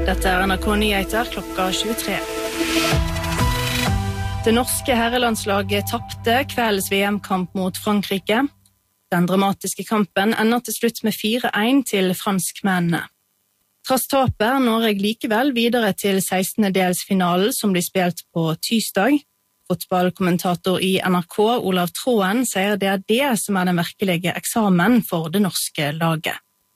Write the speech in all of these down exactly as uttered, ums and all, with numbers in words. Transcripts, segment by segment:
Dette er N R K Nyheter klokka tjuetre. Det norske herrelandslaget tappte kveldens V M-kamp mot Frankrike. Den dramatiske kampen ender til slutt med fire én til franskmennene. Trass tapet er Norge likevel videre til sekstendedelsfinalen som blir spilt på tirsdag. Fotballkommentator i N R K, Olav Tråen, sier det er det som er den virkelige eksamen for det norske laget.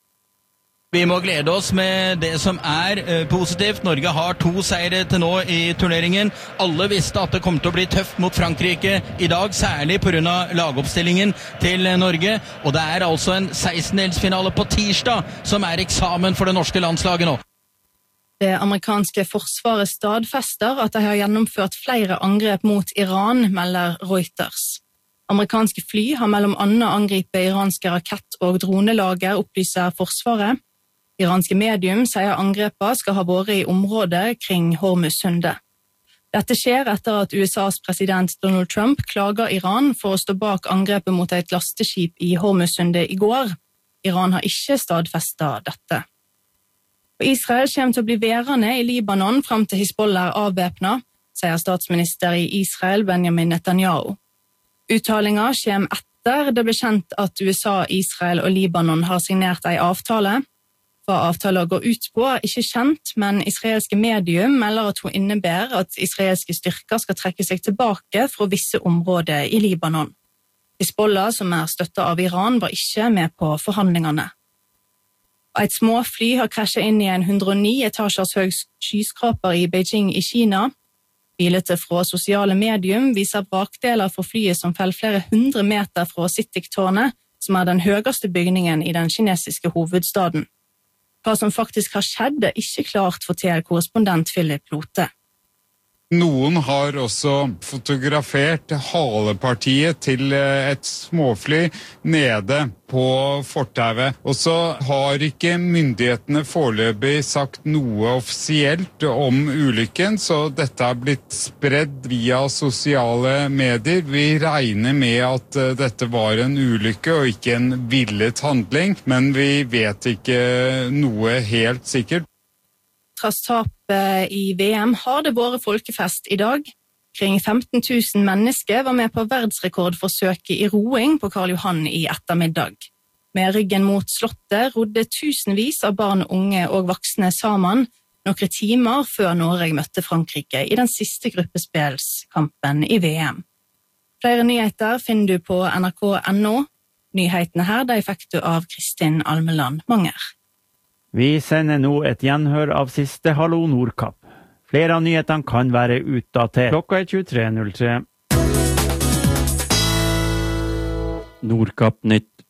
Vi må glede oss med det som er eh, positivt. Norge har to seire til nå i turneringen. Alle visste at det kom til å bli tøft mot Frankrike i dag, særlig på grunn av lagoppstillingen til Norge. Og det er altså en sekstendedelsfinale på tirsdag som er eksamen for det norske landslaget nå. Det amerikanske forsvaret stadfester at de har gjennomført flere angrep mot Iran, melder Reuters. Amerikanske fly har mellom annet angripet iranske rakett- og dronelager, opplyser forsvaret. Iranske medium sier angrepet skal ha vært i området kring Hormuzsundet. Dette skjer etter at U S A's president Donald Trump klager Iran for å stå bak angrepet mot et lasteskip i Hormuzsundet i går. Iran har ikke stadfestet dette. Og Israel kommer til å bli værende i Libanon frem til Hizbollah er avvæpnet, sier statsminister i Israel Benjamin Netanyahu. Uttalingen kommer etter det ble kjent at U S A, Israel og Libanon har signert en avtale. Hva avtalen går ut på er ikke kjent, men israelske medium melder at hun innebærer at israelske styrker skal trekke seg tilbake fra visse områder i Libanon. Hizbollah, som er støttet av Iran, var ikke med på forhandlingene. Et småfly har krasjet inn i en hundre og ni etasjers høy skyskraper i Beijing i Kina. Bilder fra sosiale medium viser vrakdeler for flyet som fell flere hundre meter fra Citic-tårnet, som er den høyeste bygningen i den kinesiske hovedstaden. Hva som faktisk har skjedd er ikke klart, forteller korrespondent Philip Lote. Noen har også fotografert halepartiet til et småfly nede på fortauet. Og så har ikke myndighetene foreløpig sagt noe offisielt om ulykken, så dette har blitt spredd via sosiale medier. Vi regner med at dette var en ulykke og ikke en villet handling, men vi vet ikke noe helt sikkert. Trass tapet i V M har det vært folkefest i dag. Kring femten tusen mennesker var med på verdensrekordforsøket i roing på Karl Johan i ettermiddag. Med ryggen mot slottet rodde tusenvis av barn, unge og voksne sammen noen timer før Norge møtte Frankrike i den siste gruppespillskampen i V M. Flere nyheter finner du på N R K punktum N O. Nyhetene her de fikk du av Kristin Almeland Manger. Vi sender nå et gjenhør av siste Hallo Nordkapp. Flere av nyhetene kan være utdatert. Klokka er tjuetre null tre. Nordkapp nytt.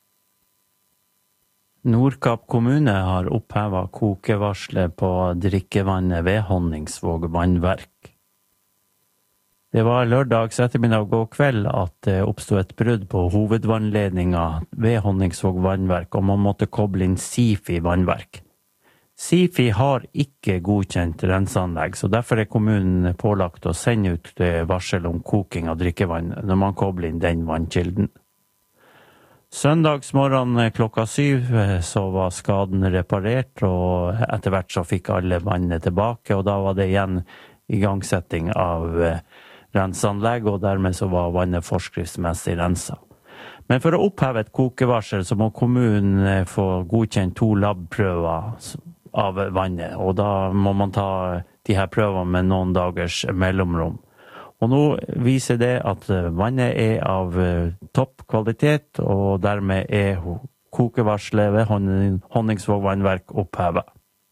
Nordkapp kommune har opphevet kokevarslet på drikkevannet ved Honningsvåg vannverk. Det var lørdags ettermiddag og kveld at det oppstod et brudd på hovedvannledningen ved Honningsvåg vannverk, og man måtte koble inn Sifi vannverk. Sifi har ikke godkjent renseanlegg, så derfor er kommunen pålagt å sende ut varsel om koking av drikkevann når man kobler inn den vannkilden. Søndagsmorgen klokka syv så var skaden reparert, og etter hvert så fikk alle vannet tilbake, og da var det igjen igangsetting av renseanlegg, og dermed så var vannet forskriftsmessig renset. Men for å oppheve et kokevarsel så må kommunen få godkjent to labprøver av vannet, og da må man ta de her prøvene med noen dagers mellomrom. Og nå viser det at vannet er av topp kvalitet, og dermed er kokevarselet ved Honningsvåg vannverk opphevet.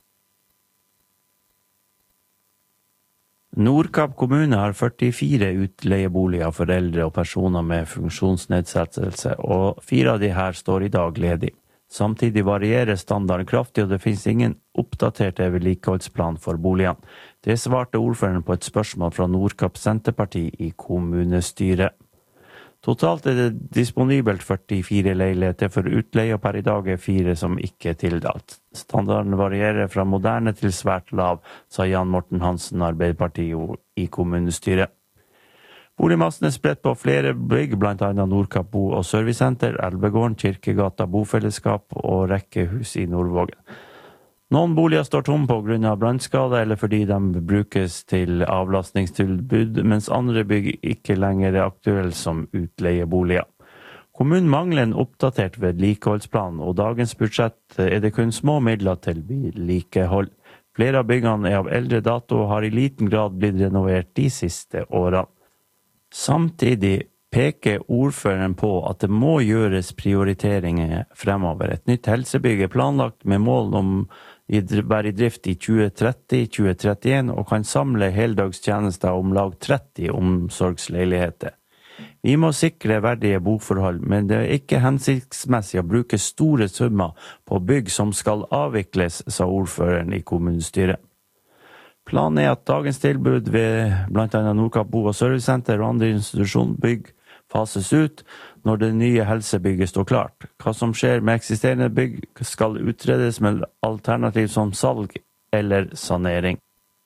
Nordkapp kommune har førtifire utleieboliger for eldre og personer med funksjonsnedsettelse, og fire av de her står i dag ledig. Samtidig varierer standarden kraftig, og det finnes ingen oppdaterte vedlikeholdsplan for boligene. Det svarte ordføreren på et spørsmål fra Nordkapp Senterparti i kommunestyret. Totalt er det disponibelt førtifire leiligheter for utleie, og per i dag er fire som ikke er tildelt. Standarden varierer fra moderne til svært lav, sa Jan Morten Hansen, Arbeiderpartiet i kommunestyret. Boligmassen er spredt på flere bygg, blant annet Nordkapp Bo- og Servicesenter, Elvegården, Kirkegata, Bofellesskap og rekkehus i Nordvågen. Noen boliger står tom på grunn av brannskade eller fordi de brukes til avlastningstilbud, mens andre bygg ikke lenger er aktuelle som utleieboliger. Kommunen mangler en oppdatert vedlikeholdsplan, og dagens budsjett er det kun små midler til vedlikehold. Flere av byggene er av eldre dato og har i liten grad blitt renovert de siste årene. Samtidig peker ordføreren på at det må gjøres prioriteringer fremover. Et nytt helsebygg er planlagt med mål om å være i drift i tjue tretti til tjue trettien og kan samle heldagstjenester om lag tretti omsorgsleiligheter. Vi må sikre verdige boforhold, men det er ikke hensiktsmessig å bruke store summer på bygg som skal avvikles, sa ordføreren i kommunestyret. Planen er at dagens tilbud ved blant annet Nordkapp Bo- og Servicesenter og andre institusjonsbygg fases ut når det nye helsebygget står klart. Hva som skjer med eksisterende bygg skal utredes med alternativ som salg eller sanering.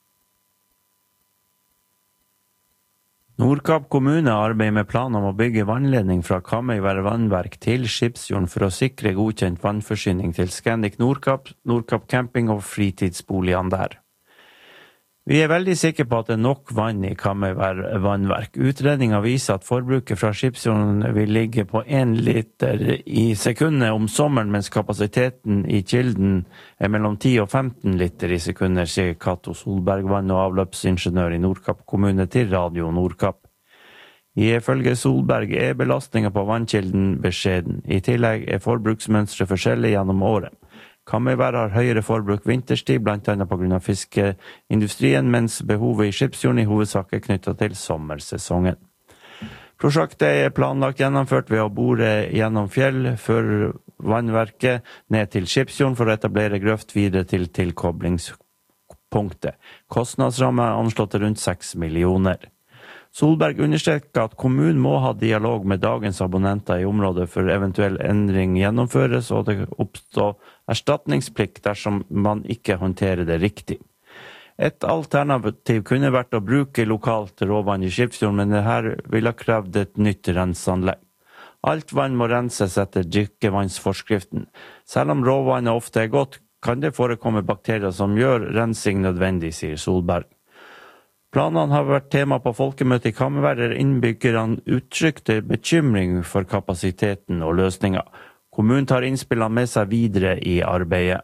Nordkapp kommune arbeider med plan om å bygge vannledning fra Kamøyvær vannverk til Skipsfjorden for å sikre godkjent vannforsyning til Scandic Nordkapp, Nordkapp camping og fritidsboligene der. Vi er veldig sikre på at det er nok vann i Kamøyvær vannverk. Utredningen viser at forbruket fra Skipsfjorden vil ligge på én liter i sekundet om sommeren, mens kapasiteten i kilden er mellom ti og femten liter i sekundet, sier Cato Solberg, vann- og avløpsingeniør i Nordkapp kommune til Radio Nordkapp. Ifølge Solberg er belastningen på vannkilden beskjeden. I tillegg er forbruksmønstret forskjellig gjennom året. Kamøyvær har høyere forbruk vinterstid, blant annet på grunn av fiskeindustrien, mens behovet i Skipsfjorden i hovedsak er knyttet til sommersesongen. Prosjektet er planlagt gjennomført ved å bore gjennom fjell før vannverket ned til Skipsfjorden for å etablere grøft videre til tilkoblingspunktet. Kostnadsrammen er anslått til rundt seks millioner. Solberg understreker at kommunen må ha dialog med dagens abonnenter i området for eventuell endring gjennomføres, og det oppstår erstatningsplikt dersom man ikke håndterer det riktig. Et alternativ kunne vært å bruke lokalt råvann i Skipsfjorden, men det her vil ha krevd et nytt renseanlegg. Alt vann må renses etter drikkevannsforskriften. Selv om råvannet ofte er godt, kan det forekomme bakterier som gjør rensing nødvendig, sier Solberg. Planene har vært tema på folkemøtet i Kamøyvær, der innbyggerne uttrykte bekymring for kapasiteten og løsninger. Kommunen tar innspillene med seg videre i arbeidet.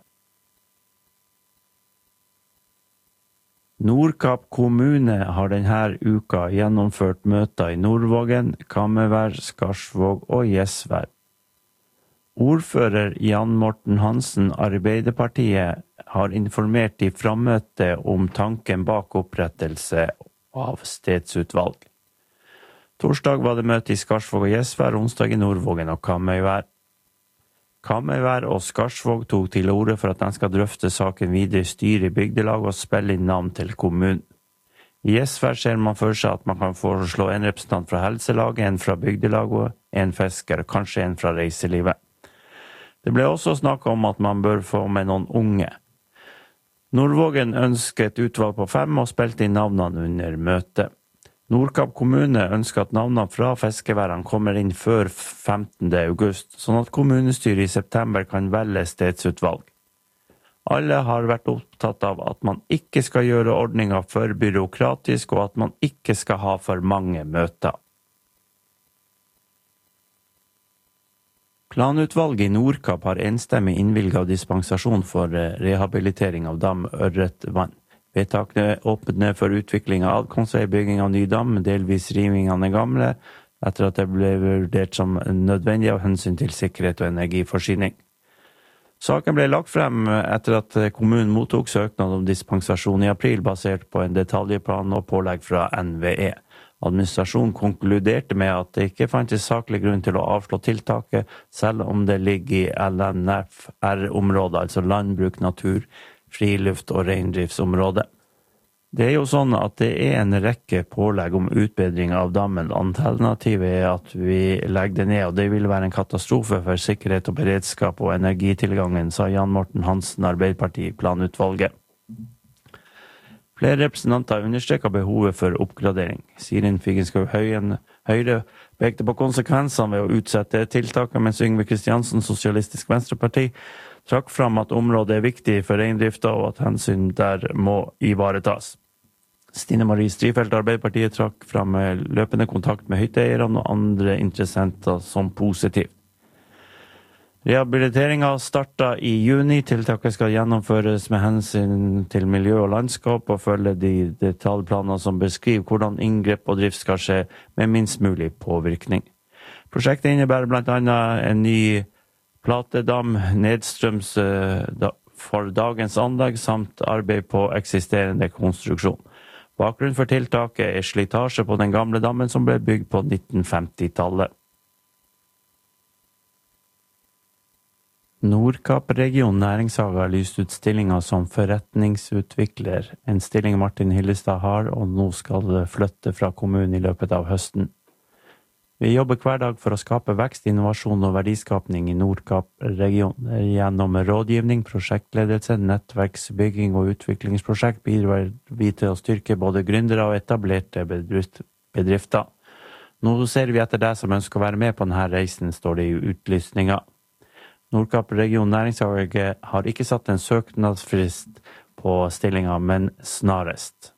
Nordkapp kommune har denne uka gjennomført møter i Nordvågen, Kamøyvær, Skarsvåg og Gjesvær. Ordfører Jan Morten Hansen, Arbeiderpartiet, har informert i frammøtet om tanken bak opprettelse av stedsutvalg. Torsdag var det møte i Skarsvåg og Gjesvær, onsdag i Nordvågen og Kamøyvær. Kamøyvær og Skarsvåg tok til orde for at de skal drøfte saken videre i styret i bygdelag og spille inn navn til kommunen. I Gjesvær ser man for seg at man kan foreslå en representant fra helselaget, en fra bygdelaget, en fisker, kanskje en fra reiselivet. Det ble også snakket om at man bør få med noen unge. Nordvågen ønsker et utvalg på fem og spilte inn navnene under møtet. Nordkapp kommune ønsker at navnene fra fiskeværene kommer inn før femtende august, sånn at kommunestyret i september kan velge stedsutvalg. Alle har vært opptatt av at man ikke skal gjøre ordningen for byråkratisk, og at man ikke skal ha for mange møter. Planutvalget i Nordkapp har enstemmig innvilget dispensasjon for rehabilitering av dam Ørretvann. Vedtakene åpner for utvikling av adkomstvei, bygging av ny dam, delvis riving av den gamle, etter at det ble vurdert som nødvendig av hensyn til sikkerhet og energiforsyning. Saken ble lagt frem etter at kommunen mottok søknad om dispensasjon i april, basert på en detaljplan og pålegg fra N V E. Administrasjonen konkluderte med at det ikke fantes saklig grunn til å avslå tiltaket, selv om det ligger i L N F R-området, altså landbruk, natur, friluft og reindriftsområdet. Det er jo sånn at det er en rekke pålegg om utbedring av dammen. Alternativet er at vi legger det ned, og det vil være en katastrofe for sikkerhet og beredskap og energitilgangen, sa Jan Morten Hansen, Arbeiderpartiet, planutvalget. Flere representanter understreker behovet for oppgradering. Sirin Figenschou Høyen, Høyre, pekte på konsekvensene ved å utsette tiltaket, mens Yngve Kristiansen, Sosialistisk Venstreparti, trakk fram at området er viktig for reindrifta og at hensyn der må ivaretas. Stine Marie Strifeldt, Arbeiderpartiet, trakk fram løpende kontakt med hytteeierne og andre interessenter som positivt. Rehabiliteringen startet i juni. Tiltaket skal gjennomføres med hensyn til miljø og landskap og følge de detaljplaner som beskriver hvordan inngrep og drift skal skje med minst mulig påvirkning. Prosjektet innebærer blant annet en ny platedam nedstrøms for dagens anlegg samt arbeid på eksisterende konstruksjon. Bakgrunnen for tiltaket er slitasje på den gamle dammen som ble bygd på nitten femti-tallet. Nordkapp region næringshage har lyst ut stillinger som forretningsutvikler, en stilling Martin Hillestad har og nå skal flytte fra kommunen i løpet av høsten. Vi jobber hver dag for å skape vekst, innovasjon og verdiskapning i Nordkapp-regionen. Gjennom rådgivning, prosjektledelse, nettverksbygging og utviklingsprosjekt bidrar vi til å styrke både gründere og etablerte bedrifter. Nå ser vi etter deg som ønsker å være med på denne reisen, står det i utlysninga. Nordkapp-region næringshage har ikke satt en søknadsfrist på stillinga, men snarest.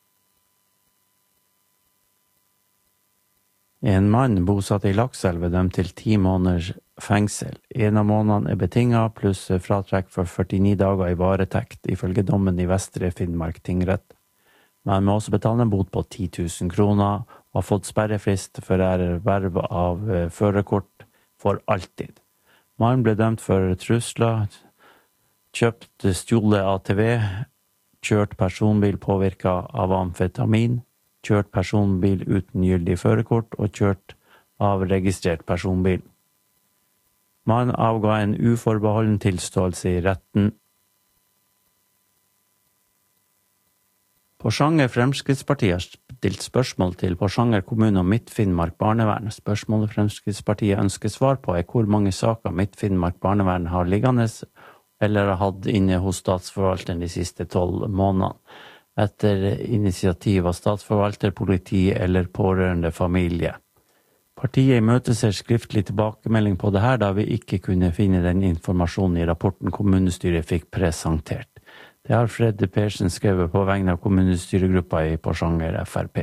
En mann bosatt i Lakselv er dømt til ti måneders fengsel. En av månedene er betinget, pluss fratrekk for førtini dager i varetekt, ifølge dommen i Vestre Finnmark tingrett. Man må også betale en bot på ti tusen kroner, og har fått sperrefrist for erverv av førerkort for alltid. Mannen ble dømt for trusler, kjøpt stjålet A T V, kjørt personbil påvirket av amfetamin, kjørt personbil uten gyldig førerkort og kjørt av registrert personbil. Man avga en uforbeholden tilståelse i retten. Porsanger Fremskrittspartiet har stilt spørsmål til Porsanger kommune og Midt-Finnmark barnevern. Spørsmålet Fremskrittspartiet ønsker svar på er hvor mange saker Midt-Finnmark barnevern har liggende eller har hatt inne hos statsforvalteren de siste tolv månedene. Etter initiativ av statsforvalter, politi eller pårørende familie. Partiet imøteser skriftlig tilbakemelding på det her, da vi ikke kunne finne den informasjonen i rapporten kommunestyret fikk presentert. Det har Fred Persen skrevet på vegne av kommunestyregruppa i Porsanger F R P.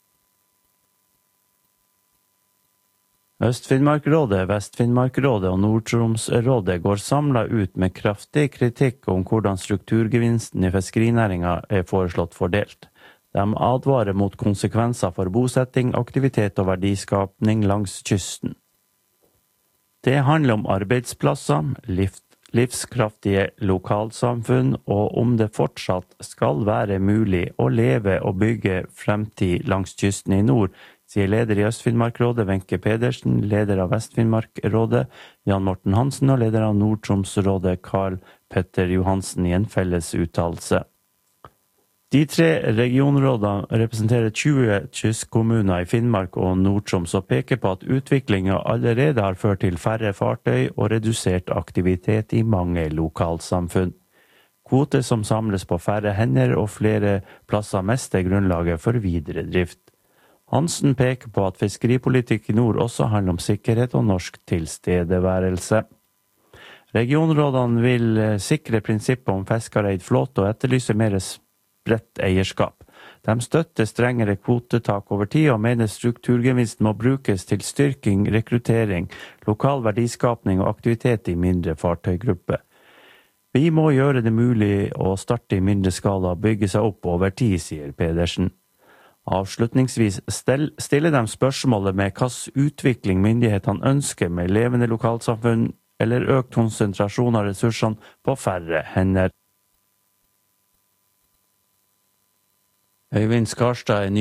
Øst-Finnmarkrådet, Vest-Finnmarkrådet og Nord-Tromsrådet går samlet ut med kraftig kritikk om hvordan strukturgevinsten i fiskerinæringen er foreslått fordelt. De advarer mot konsekvenser for bosetting, aktivitet og verdiskapning langs kysten. Det handler om arbeidsplasser, livskraftige lokalsamfunn og om det fortsatt skal være mulig å leve og bygge fremtid langs kysten i nord, sier leder i Øst-Finnmarkrådet Wenche Pedersen, leder av Vest-Finnmarkrådet Jan Morten Hansen og leder av Nord-Tromsrådet Karl Petter Johansen i en felles uttalelse. De tre regionrådene representerer tjue kystkommuner i Finnmark og Nord-Troms og peker på at utviklingen allerede har ført til færre fartøy og redusert aktivitet i mange lokalsamfunn. Kvoter som samles på færre hender og flere plasser mister grunnlaget for videre drift. Hansen peker på at fiskeripolitikk i nord også handler om sikkerhet og norsk tilstedeværelse. Regionrådene vil sikre prinsippet om fiskereid flåte og etterlyse mer spredt eierskap. De støtter strengere kvotetak over tid og mener strukturgevinsten må brukes til styrking, rekruttering, lokal verdiskapning og aktivitet i mindre fartøygrupper. Vi må gjøre det mulig å starte i mindre skala og bygge seg opp over tid, sier Pedersen. Avslutningsvis stiller de spørsmålet med hvilken utvikling myndighetene ønsker med levende lokalsamfunn eller økt konsentrasjon av ressursene på færre hender. Øyvind Skarstad er ny